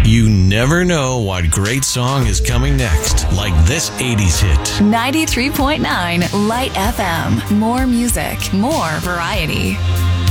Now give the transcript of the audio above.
You never know what great song is coming next, like this 80s hit. 93.9 Light FM. More music, more variety.